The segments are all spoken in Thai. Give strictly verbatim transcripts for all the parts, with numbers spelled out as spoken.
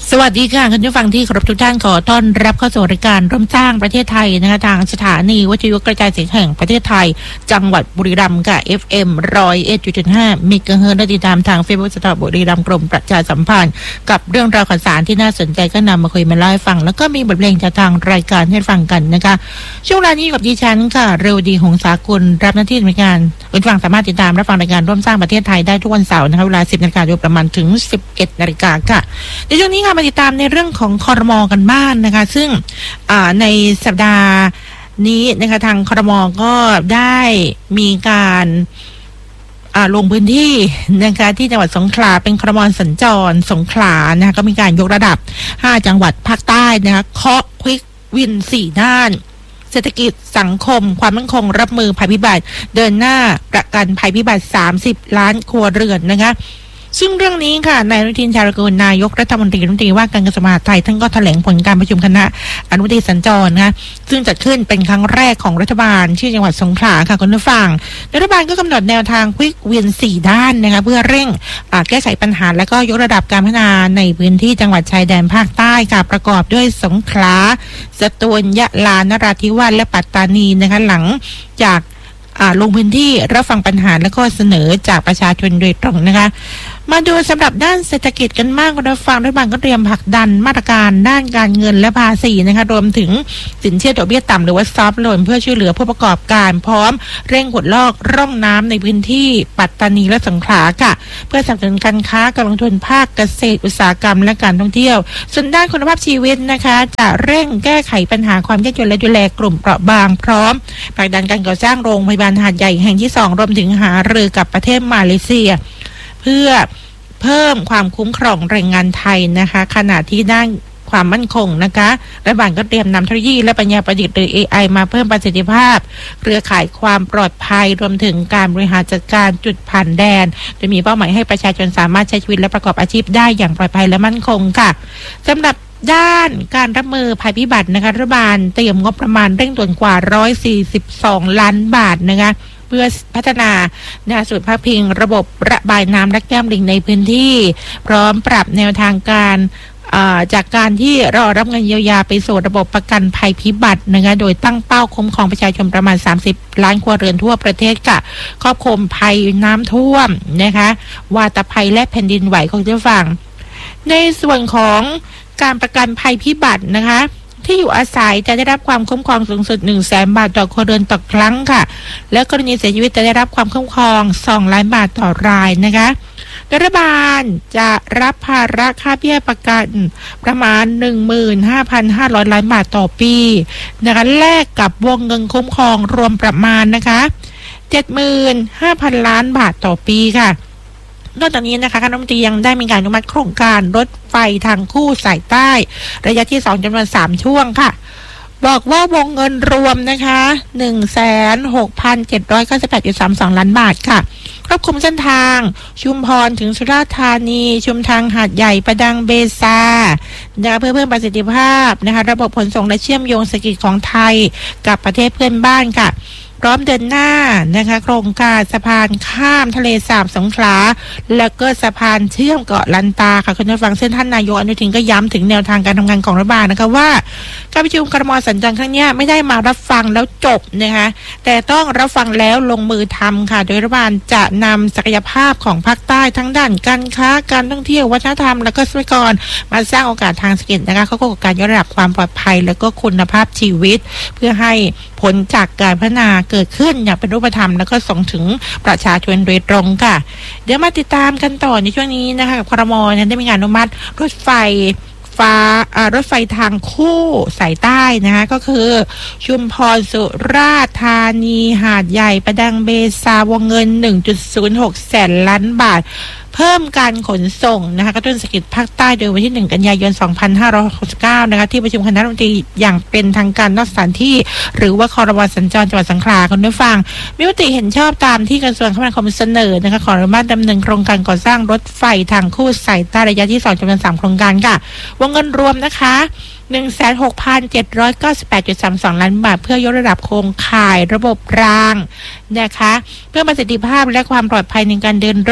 สวัสดีค่ะคุณผู้ฟังที่เคารพทุกท่านขอต้อนรับเข้าสู่รายการร่วมสร้างประเทศไทยนะคะทางสถานีวิทยุกระจายเสียงแห่งประเทศไทยจังหวัดบุรีรัมย์ค่ะ เอฟ เอ็ม หนึ่งศูนย์เอ็ดจุดห้า เมกะเฮิรตซ์และติดตามทาง Facebook สถาบุรีรัมย์กรมประชาสัมพันธ์กับเรื่องราวข่าวสารที่น่าสนใจก็นำมาคุยมาเล่าให้ฟังแล้วก็มีบทเพลงจากทางรายการให้ฟังกันนะคะช่วงเวลานี้กับดิฉันค่ะเรวดีหงสากุลรับหน้าที่ในการคุณผู้ฟังสามารถติดตามรับฟังรายการร่วมสร้างประเทศไทยได้ทุกวันเสาร์นะคะเวลา สิบนาฬิกาโดยประมาณถึง สิบเอ็ดนาฬิกาค่ะในช่วงนี้ค่ะมาติดตามในเรื่องของครม.กันบ้าง น, นะคะซึ่งในสัปดาห์นี้นะคะทางครม.ก็ได้มีการลงพื้นที่นะคะที่จังหวัดสงขลาเป็นครม.สัญจรสงขลานะคะก็มีการยกระดับห้าจังหวัดภาคใต้นะคะเคาะควิกวินสี่ด้านเศรษฐกิจสังคมความมั่นคงรับมือภัยพิบัติเดินหน้าประกันภัยพิบัติสามสิบล้านครัวเรือนนะคะซึ่งเรื่องนี้ค่ะนายอนุทินชาญวิรากูลนายกรัฐมนตรีรัฐมนตรีว่าการกระทรวงมหาดไทยท่านก็แถลงผลการประชุมคณะอนุทินสัญจรนะคะซึ่งจัดขึ้นเป็นครั้งแรกของรัฐบาลที่จังหวัดสงขลาค่ะคุณผู้ฟังรัฐบาลก็กำหนดแนวทางควิกวินสี่ด้านนะคะเพื่อเร่งแก้ไขปัญหาและก็ยกระดับการพัฒนาในพื้นที่จังหวัดชายแดนภาคใต้ค่ะประกอบด้วยสงขลาสตูลยะลานราธิวาสและปัตตานีนะคะหลังจากลงพื้นที่รับฟังปัญหาและก็เสนอจากประชาชนโดยตรงนะคะมาดูสำหรับด้านเศรษฐกิจกันมากรับฟังรัฐบาลก็เตรียมผลักดันมาตรการด้านการเงินและภาษีนะคะรวมถึงสินเชื่อดอกเบี้ยต่ำหรือว่าซอฟท์โลนเพื่อช่วยเหลือผู้ประกอบการพร้อมเร่งขุดลอกร่องน้ำในพื้นที่ปัตตานีและสงขลาค่ะเพื่อสนับสนุนการค้าการลงทุนภาคเกษตรอุตสาหกรรมและการท่องเที่ยวส่วนด้านคุณภาพชีวิตนะคะจะเร่งแก้ไขปัญหาความยากจนและดูแลกลุ่มเปราะบางพร้อมผลักดันการก่อสร้างโรงพยาบาลหาดใหญ่แห่งที่สองรวมถึงหารือกับประเทศมาเลเซียเพื่อเพิ่มความคุ้มครองแรงงานไทยนะคะขณะที่ด้านความมั่นคงนะคะรัฐบาลก็เตรียมนำเทคโนโลยีและปัญญาประดิษฐ์หรือ เอ ไอ มาเพิ่มประสิทธิภาพเครือข่ายความปลอดภัยรวมถึงการบริหารจัดการจุดผ่านแดนโดยมีเป้าหมายให้ประชาชนสามารถใช้ชีวิตและประกอบอาชีพได้อย่างปลอดภัยและมั่นคงค่ะสำหรับด้านการรับมือภัยพิบัตินะคะรัฐบาลเตรียมงบประมาณเร่งด่วนกว่าหนึ่งร้อยสี่สิบสองล้านบาทนะคะเพื่อพัฒนาศูนย์พักพิงระบบระบายน้ำและแก้มลิงในพื้นที่พร้อมปรับแนวทางการจากการที่รอรับเงินเยียวยาไปสู่ระบบประกันภัยพิบัตินะคะโดยตั้งเป้าคุ้มครองประชาชนประมาณสามสิบล้านครัวเรือนทั่วประเทศค่ะครอบคลุมภัยน้ำท่วมนะคะวาตภัยและแผ่นดินไหวของท่านฟังในส่วนของการประกันภัยพิบัตินะคะที่อยู่อาศัยจะได้รับความคุ้มครองสูงสุด หนึ่งแสน บาทต่อครัวเรือนต่อครั้งค่ะและกรณีเสียชีวิตจะได้รับความคุ้มครองสองล้านบาทต่อรายนะคะรัฐบาลจะรับภาระค่าเบี้ยประกันประมาณ หนึ่งหมื่นห้าพันห้าร้อย ล้านบาทต่อปีนะคะแลกกับวงเงินคุ้มครองรวมประมาณนะคะ เจ็ดหมื่นห้าพัน ล้านบาทต่อปีค่ะนอกจากนี้นะคะคณะรัฐมนตรียังได้มีการอนุมัติโครงการรถไฟทางคู่สายใต้ระยะที่สองจำนวนสามช่วงค่ะบอกว่าวงเงินรวมนะคะ หนึ่งแสนหกพันเจ็ดร้อยเก้าสิบแปดจุดสามสอง ล้านบาทค่ะครอบคลุมเส้นทางชุมพรถึงสุราษฎร์ธานีชุมทางหาดใหญ่ประดังเบซานะคะเพื่อเพิ่มประสิทธิภาพนะคะระบบขนส่งและเชื่อมโยงเศรษฐกิจของไทยกับประเทศเพื่อนบ้านค่ะพร้อมเดินหน้านะคะโครงการสะพานข้ามทะเลสาบสงขลาแล้วก็สะพานเชื่อมเกาะลันตาค่ะคุณผู้ฟังเส้นท่านนายกอนุทินก็ย้ำถึงแนวทางการทำงานของรัฐบาลนะคะว่าการประชุมครม.สัญจรครั้งนี้ไม่ได้มารับฟังแล้วจบนะคะแต่ต้องรับฟังแล้วลงมือทำค่ะโดยรัฐบาลจะนำศักยภาพของภาคใต้ทั้งด้านการค้าการท่องเที่ยววัฒนธรรมและก็ทรัพยากรมาสร้างโอกาสทางเศรษฐกิจนะคะเขาก็การยกระดับความปลอดภัยและก็คุณภาพชีวิตเพื่อให้ผลจากการพัฒนาเกิดขึ้นอย่างเป็นรูปธรรมแล้วก็ส่งถึงประชาชนโดยตรงค่ะเดี๋ยวมาติดตามกันต่อในช่วงนี้นะคะกับครม.ได้มีการอนุมัติรถไฟฟ้ารถไฟทางคู่สายใต้นะคะก็คือชุมพรสุราษฎร์ธานีหาดใหญ่ประดังเบซาวงเงิน หนึ่งจุดศูนย์หก แสนล้านบาทเพิ่มการขนส่งนะคะกระตุ้นเศรษฐกิจภาคใต้โดยวันที่หนึ่งกันยายนสองพันห้าร้อยหกสิบเก้านะคะที่ประชุมคณะรัฐมนตรีอย่างเป็นทางการนอกสถานที่หรือว่าครม.สัญจรจังหวัดสงขลาคุณผู้ฟังมีมติเห็นชอบตามที่กระทรวงคมนาคมเสนอนะคะขออนุมัติดำเนินโครงการก่อสร้างรถไฟทางคู่สายใต้ระยะที่สองจำนวนสามโครงการค่ะวงเงินรวมนะคะ หนึ่งแสนหกพันเจ็ดร้อยเก้าสิบแปดจุดสามสอง ล้านบาทเพื่อยกระดับโครงข่ายระบบรางนะคะเพื่อประสิทธิภาพและความปลอดภัยในการเดินรถ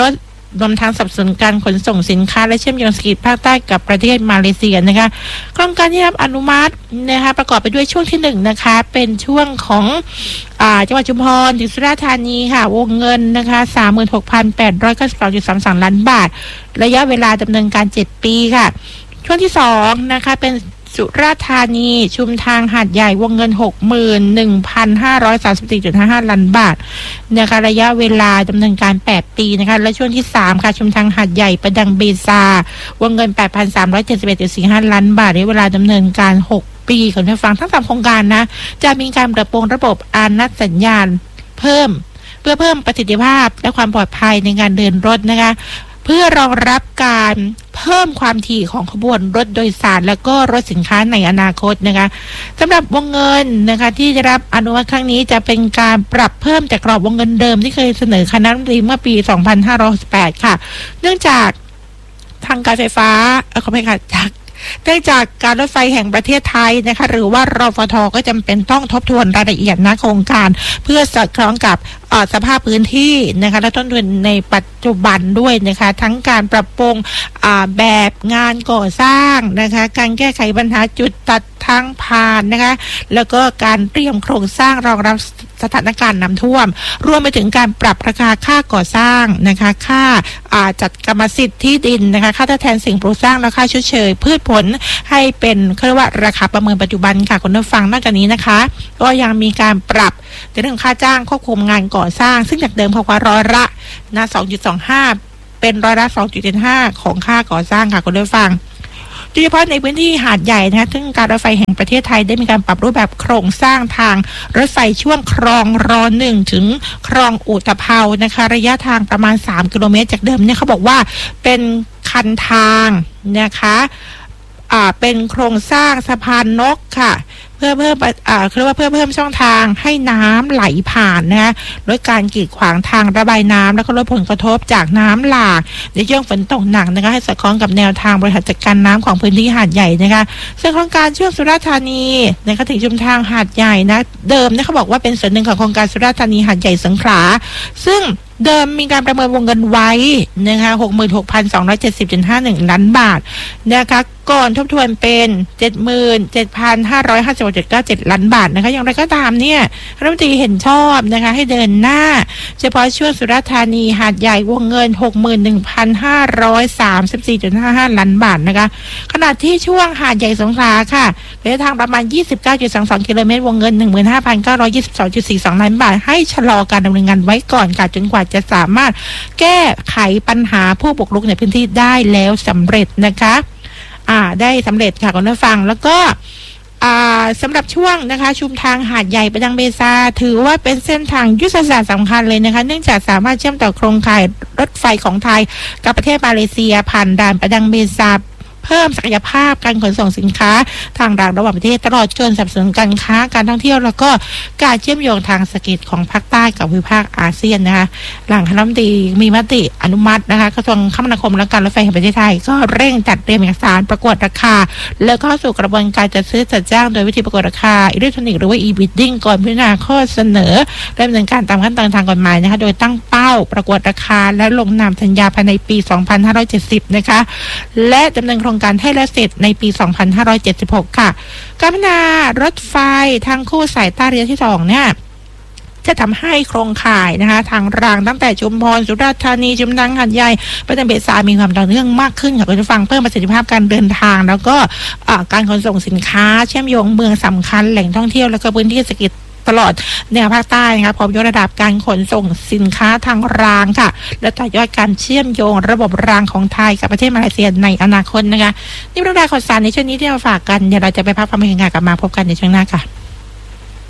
รวมทั้งสนับสนุนการขนส่งสินค้าและเชื่อมโยงเศรษฐกิจภาคใต้กับประเทศมาเลเซียนะคะโครงการที่รับอนุมัตินะคะประกอบไปด้วยช่วงที่หนึ่งนะคะเป็นช่วงของอ่าจังหวัดชุมพรถึงสุราษฎร์ธานีค่ะวงเงินนะคะ สามหมื่นหกพันแปดร้อยเก้าสิบสองจุดสามสามล้านบาทระยะเวลาดำเนินการเจ็ดปีค่ะช่วงที่สองนะคะเป็นสุราษฎร์ธานีชุมทางหาดใหญ่วงเงิน หกหมื่นหนึ่งพันห้าร้อยสามสิบสี่จุดห้าห้าล้านบาทนะคะระยะเวลาดำเนินการแปดปีนะคะและช่วงที่สามค่ะชุมทางหาดใหญ่ประดังเบซาวงเงิน แปดพันสามร้อยเจ็ดสิบเอ็ดจุดสี่ห้าล้านบาทระยะเวลาดำเนินการหกปีของท่านฟังทั้งสามโครงการนะจะมีการปรับปรุงระบบอานัดสัญญาณเพิ่มเพื่อเพิ่มประสิทธิภาพและความปลอดภัยในการเดินรถนะคะเพื่อรองรับการเพิ่มความถี่ของขบวนรถโดยสารและก็รถสินค้าในอนาคตนะคะสำหรับวงเงินนะคะที่ได้รับอนุมัติครั้งนี้จะเป็นการปรับเพิ่มจากกรอบวงเงินเดิมที่เคยเสนอคณะรัฐมนตรีเมื่อปีสองพันห้าร้อยหกสิบแปดค่ะเนื่องจากทางการไฟฟ้าเออขอไปค่ะจากเนื่องจากการรถไฟแห่งประเทศไทยนะคะหรือว่ารฟท.ก็จำเป็นต้องทบทวนรายละเอียดนะโครงการเพื่อสอดคล้องกับสภาพพื้นที่นะคะและต้นทุนในปัจจุบันด้วยนะคะทั้งการปรับปรุงแบบงานก่อสร้างนะคะการแก้ไขปัญหาจุดตัดทางผ่านนะคะแล้วก็การเตรียมโครงสร้างรองรับสถานการณ์น้ำท่วมรวมไปถึงการปรับราคาค่าก่อสร้างนะคะค่าจัดกรรมสิทธิ์ที่ดินนะคะค่าทดแทนสิ่งปลูกสร้างและค่าชดเชยพืชผลให้เป็นเรียกว่าราคาประเมินปัจจุบันค่ะคุณผู้ฟังนอกจากนี้นะคะก็ยังมีการปรับในเรื่องค่าจ้างควบคุมงานก่อสร้างซึ่งจากเดิมเขาว่าร้อยละนะ สองจุดสองห้า เป็นร้อยละ สองจุดเจ็ดห้า ของค่าก่อสร้างค่ะคุณผู้ฟังโดยเฉพาะในพื้นที่หาดใหญ่นะคะซึ่งการรถไฟแห่งประเทศไทยได้มีการปรับรูปแบบโครงสร้างทางรถไฟช่วงคลองรอหนึ่งถึงคลองอุตภเปานะคะระยะทางประมาณสามกิโลเมตรจากเดิมเนี่ยเขาบอกว่าเป็นคันทางนะคะอ่าเป็นโครงสร้างสะพานนกค่ะเพื่อเพิ่มอ่าเรียกว่าเพื่อเพิ่มช่องทางให้น้ำไหลผ่านนะลดการกีดขวางทางระบายน้ำแล้วก็ลดผลกระทบจากน้ำหลากในช่วงฝนตกหนักนะคะให้สอดคล้องกับแนวทางบริหารจัดการน้ำของพื้นที่หาดใหญ่นะคะซึ่งโครงการช่วงสุราษฎร์ธานีนะคะถึงชุมทางหาดใหญ่นะเดิมเนี่ยเขาบอกว่าเป็นส่วนหนึ่งของโครงการสุราษฎร์ธานีหาดใหญ่สงขลาซึ่งเดิมมีการประเมินวงเงินไว้นะคะ หกหมื่นหกพันสองร้อยเจ็ดสิบจุดห้าหนึ่งล้านบาทนะคะก่อนทบทวนเป็น เจ็ดหมื่นเจ็ดพันห้าร้อยห้าสิบหกจุดเก้าเจ็ดล้านบาทนะคะอย่างไรก็ตามเนี่ยรัฐมนตรีเห็นชอบนะคะให้เดินหน้าเฉพาะช่วงสุราษฎร์ธานีหาดใหญ่วงเงิน หกหมื่นหนึ่งพันห้าร้อยสามสิบสี่จุดห้าห้าล้านบาทนะคะขณะที่ช่วงหาดใหญ่สงขลาค่ะระยะทางประมาณ ยี่สิบเก้าจุดสองสองกิโลเมตรวงเงิน หนึ่งหมื่นห้าพันเก้าร้อยยี่สิบสองจุดสี่สองล้านบาทให้ชะลอการดำเนินงานไว้ก่อนค่ะจนกว่าจะสามารถแก้ไขปัญหาผู้บุกรุกในพื้นที่ได้แล้วสำเร็จนะคะอ่าได้สำเร็จค่ะคุณผู้ฟังแล้วก็อ่าสำหรับช่วงนะคะชุมทางหาดใหญ่ประดังเบซาถือว่าเป็นเส้นทางยุทธศาสตร์สำคัญเลยนะคะเนื่องจากสามารถเชื่อมต่อโครงข่ายรถไฟของไทยกับประเทศมาเลเซียผ่านด่านประดังเบซาเพิ่มศักยภาพการขนส่งสินค้าทางรางระหว่างประเทศตลอดจนสนับสนุนการค้าการท่องเที่ยวแล้วก็การเชื่อมโยงทางเศรษฐกิจของภาคใต้กับภูมิภาคอาเซียนนะคะหลังคณะรัฐมนตรีมีมติอนุมัตินะคะกระทรวงคมนาคมและการรถไฟแห่งประเทศไทยก็เร่งจัดเตรียมเอกสารประกวดราคาแล้วก็เข้าสู่กระบวนการจัดซื้อจัดจ้างโดยวิธีประกวดราคาอิเล็กทรอนิกส์หรือว่า e-bidding ก่อนพิจารณาข้อเสนอดำเนินการตามขั้นตอนทางกฎหมายนะคะโดยตั้งเป้าประกวดราคาและลงนามสัญญาภายในปีสองพันห้าร้อยเจ็ดสิบนะคะและดำเนินโครงการให้แล้วเสร็จในปี สองพันห้าร้อยเจ็ดสิบหก ค่ะการพัฒนารถไฟทางคู่สายใต้ระยะที่สองเนี่ยจะทำให้โครงข่ายนะคะทางรางตั้งแต่ชุมพรสุราษฎร์ธานีชุมทางหาดใหญ่ประดังเบซามีความต่อเนื่องมากขึ้นค่ะคุณผู้ฟังเพิ่มประสิทธิภาพการเดินทางแล้วก็การขนส่งสินค้าเชื่อมโยงเมืองสำคัญแหล่งท่องเที่ยวแล้วก็พื้นที่เศรษฐกิจตลอดแนวภาคใต้นะคะพร้อมยกระดับการขนส่งสินค้าทางรางค่ะและต่อยอดการเชื่อมโยงระบบรางของไทยกับประเทศมาเลเซียในอนาคตนะคะนี่เป็นเรื่องราวข่าวสารในช่วงนี้ที่เราฝากกันเดี๋ยวเราจะไปพักฟังเพลงกันกลับมาพบกันในช่วงหน้าค่ะ